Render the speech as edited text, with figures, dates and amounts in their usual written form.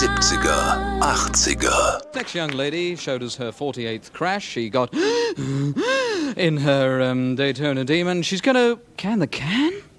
70er, 80er. Next young lady showed us her 48th crash. She got in her Daytona Demon. She's gonna can the can?